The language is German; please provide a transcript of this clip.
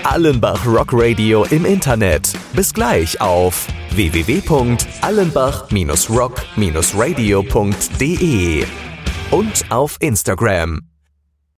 Allenbach Rock Radio im Internet. Bis gleich auf www.allenbach-rock-radio.de und auf Instagram